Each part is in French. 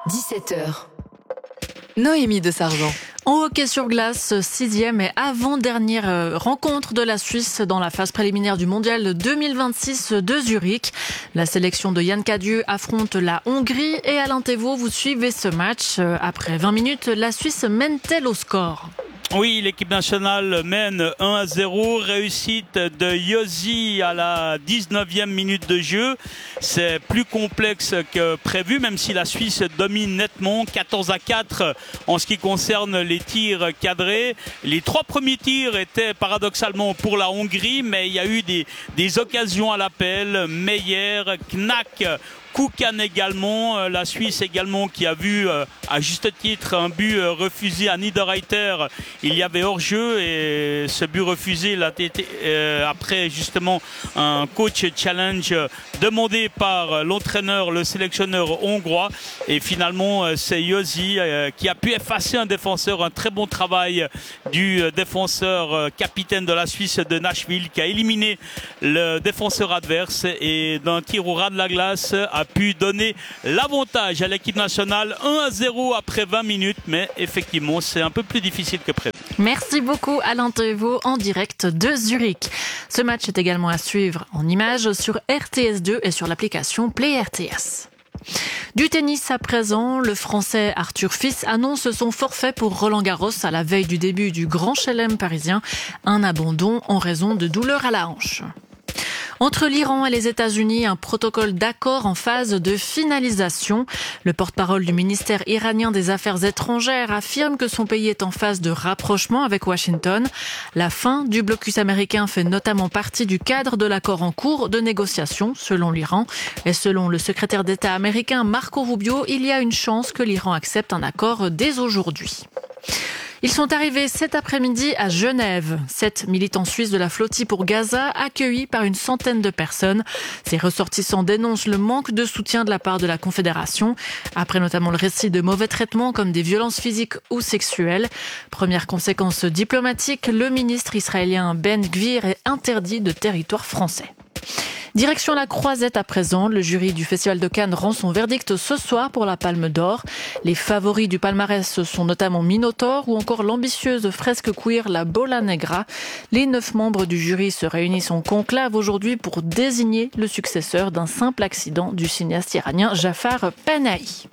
17h. Noémie de Sargent. En hockey sur glace, 6e et avant-dernière rencontre de la Suisse dans la phase préliminaire du mondial 2026 de Zurich. La sélection de Yann Cadieux affronte la Hongrie et Alain Thévault, vous suivez ce match. Après 20 minutes, la Suisse mène-t-elle au score ? Oui, l'équipe nationale mène 1-0, réussite de Josi à la 19e minute de jeu. C'est plus complexe que prévu, même si la Suisse domine nettement, 14-4 en ce qui concerne les tirs cadrés. Les 3 premiers tirs étaient paradoxalement pour la Hongrie, mais il y a eu des occasions à l'appel. Meyer, Knack, Koukan également, la Suisse également qui a vu à juste titre un but refusé à Niederreiter. Il y avait hors-jeu et ce but refusé il a été après justement un coach challenge demandé par l'entraîneur, le sélectionneur hongrois. Et finalement c'est Josi qui a pu effacer un défenseur, un très bon travail du défenseur capitaine de la Suisse de Nashville qui a éliminé le défenseur adverse et d'un tir au ras de la glace a pu donner l'avantage à l'équipe nationale 1-0 après 20 minutes, mais effectivement c'est un peu plus difficile que prévu. Merci beaucoup Alain Thévault en direct de Zurich. Ce match est également à suivre en images sur RTS2 et sur l'application Play RTS. Du tennis à présent, le Français Arthur Fils annonce son forfait pour Roland-Garros à la veille du début du Grand Chelem parisien, un abandon en raison de douleurs à la hanche. Entre l'Iran et les États-Unis, un protocole d'accord en phase de finalisation. Le porte-parole du ministère iranien des Affaires étrangères affirme que son pays est en phase de rapprochement avec Washington. La fin du blocus américain fait notamment partie du cadre de l'accord en cours de négociation, selon l'Iran. Et selon le secrétaire d'État américain Marco Rubio, il y a une chance que l'Iran accepte un accord dès aujourd'hui. Ils sont arrivés cet après-midi à Genève. 7 militants suisses de la flotille pour Gaza, accueillis par une centaine de personnes. Ces ressortissants dénoncent le manque de soutien de la part de la Confédération, après notamment le récit de mauvais traitements comme des violences physiques ou sexuelles. Première conséquence diplomatique, le ministre israélien Ben Gvir est interdit de territoire français. Direction la Croisette à présent, le jury du Festival de Cannes rend son verdict ce soir pour la Palme d'Or. Les favoris du palmarès sont notamment Minotaur ou encore l'ambitieuse fresque queer La Bola Negra. Les 9 membres du jury se réunissent en conclave aujourd'hui pour désigner le successeur d'un simple accident du cinéaste iranien Jafar Panahi.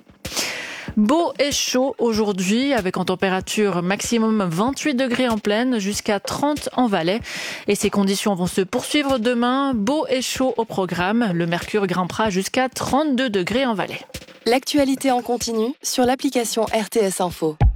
Beau et chaud aujourd'hui, avec en température maximum 28 degrés en plaine jusqu'à 30 en Valais. Et ces conditions vont se poursuivre demain. Beau et chaud au programme. Le mercure grimpera jusqu'à 32 degrés en Valais. L'actualité en continu sur l'application RTS Info.